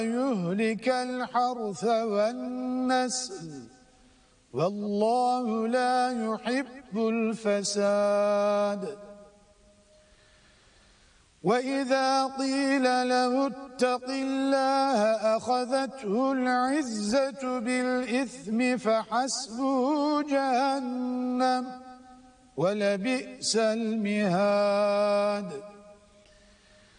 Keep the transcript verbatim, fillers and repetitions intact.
يهلك الحرث والنسل والله لا يحب الفساد وإذا قيل له اتق الله أخذته العزة بالإثم فحسبه جهنم ولبئس المهاد